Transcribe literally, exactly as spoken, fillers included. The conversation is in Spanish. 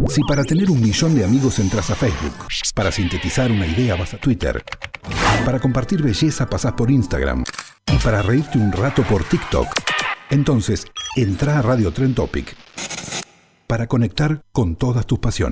Si para tener un millón de amigos entras a Facebook, para sintetizar una idea vas a Twitter, para compartir belleza pasás por Instagram y para reírte un rato por TikTok, entonces entra a Radio Trend Topic para conectar con todas tus pasiones.